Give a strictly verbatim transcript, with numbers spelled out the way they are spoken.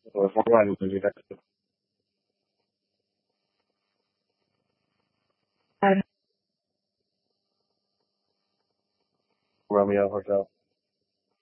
Or for one, maybe that's Um, Romeo Hotel.